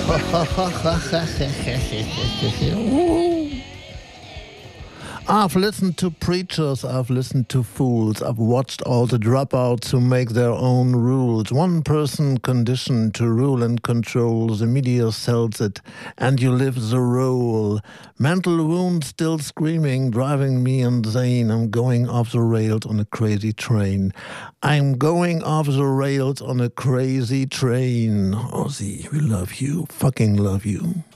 I've listened to preachers, I've listened to fools, I've watched all the dropouts who make their own rules. One person conditioned to rule and control, the media sells it, and you live the role. Mental wounds still screaming, driving me insane. I'm going off the rails on a crazy train. I'm going off the rails on a crazy train. Ozzy, we love you, fucking love you.